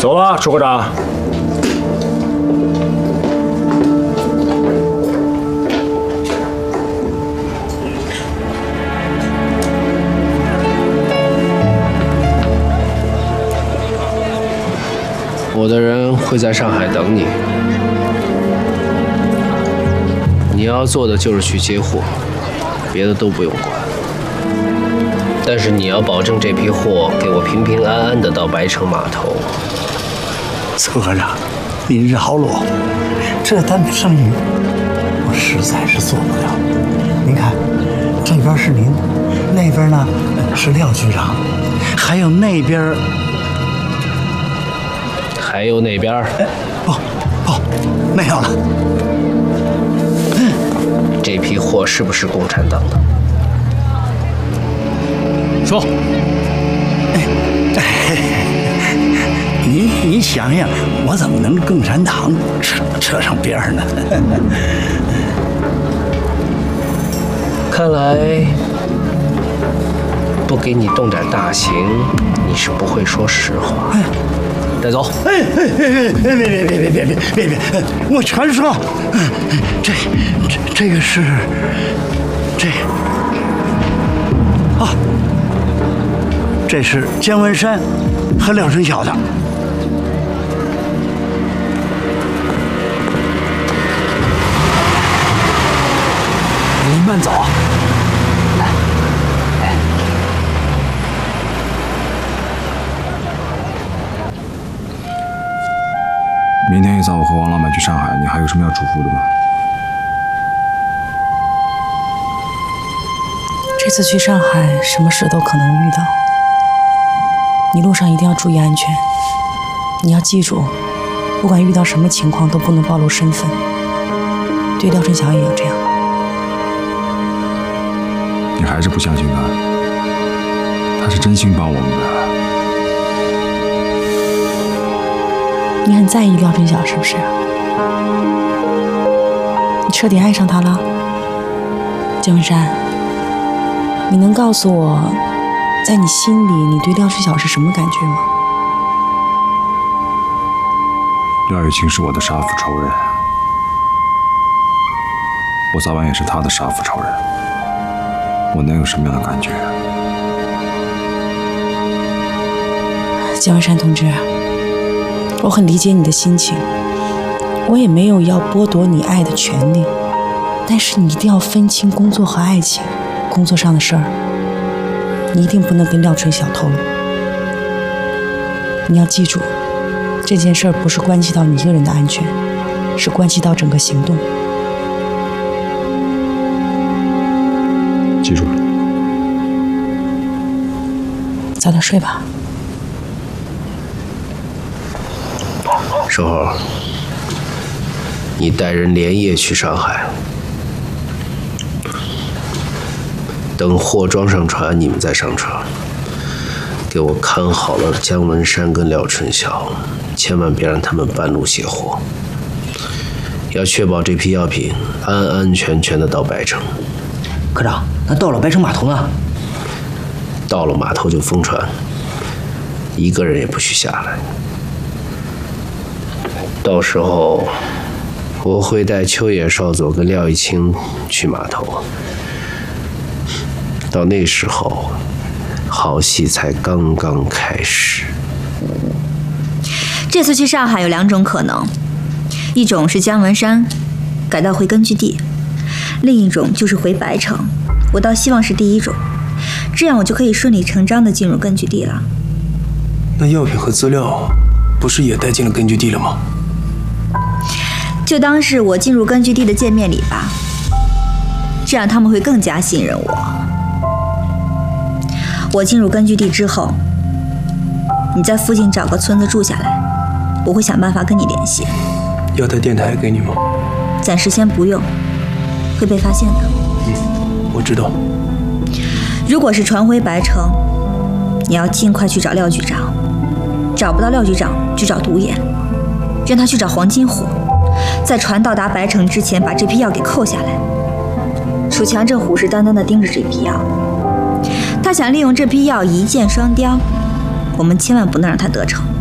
走了，楚科长。 我的人会在上海等你。你要做的就是去接货，别的都不用管。但是你要保证这批货给我平平安安的到白城码头。 苏科长，您饶了我，这单生意我实在是做不了。您看，这边是您，那边呢是廖局长，还有那边。 还有那边？ 不，没有了。 这批货是不是共产党的？说。你想想，我怎么能共产党扯上边呢？ 看来不给你动点大刑，你是不会说实话。带走！ 别！我全说。这个是这是姜文山和廖春晓的。 您慢走。 明天一早我和王老板去上海，你还有什么要嘱咐的吗？ 这次去上海，什么事都可能遇到。你路上一定要注意安全。你要记住，不管遇到什么情况，都不能暴露身份。对廖春晓也要这样。 你还是不相信他？他是真心帮我们的。 你很在意廖春晓是不是？你彻底爱上他了？姜文山，你能告诉我，在你心里，你对廖春晓是什么感觉吗？ 廖玉清是我的杀父仇人，我早晚也是他的杀父仇人，我能有什么样的感觉？ 姜文山同志，我很理解你的心情，我也没有要剥夺你爱的权利，但是你一定要分清工作和爱情。工作上的事儿，你一定不能跟廖春晓透露。你要记住，这件事儿不是关系到你一个人的安全，是关系到整个行动。 记住了。 早点睡吧。 守候，你带人连夜去上海，等货装上船，你们再上车。给我看好了姜文山跟廖春晓，千万别让他们半路卸货。要确保这批药品安安全全的到白城。 科长，那到了白城码头呢？ 到了码头就封船，一个人也不许下来。到时候我会带秋野少佐跟廖玉清去码头。到那时候，好戏才刚刚开始。 这次去上海有两种可能，一种是姜文山改道回根据地，另一种就是回白城。我倒希望是第一种，这样我就可以顺理成章地进入根据地了。 那药品和资料不是也带进了根据地了吗？ 就当是我进入根据地的见面礼吧，这样他们会更加信任我。我进入根据地之后，你在附近找个村子住下来，我会想办法跟你联系。 要带电台给你吗？ 暂时先不用，会被发现的。 我知道。 如果是传回白城，你要尽快去找廖局长，找不到廖局长就找独眼，让他去找黄金虎，在船到达白城之前把这批药给扣下来。楚强正虎视眈眈地盯着这批药，他想利用这批药一箭双雕，我们千万不能让他得逞。